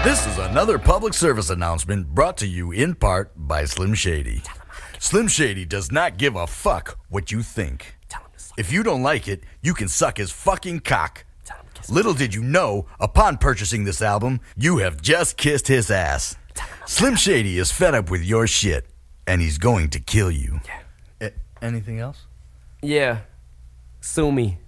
This is another public service announcement brought to you in part by Slim Shady. Slim Shady does not give a fuck what you think. If you don't like it, you can suck his fucking cock. Little did you know, upon purchasing this album, you have just kissed his ass. Slim Shady is fed up with your shit, and he's going to kill you. Anything else? Yeah. Sue me.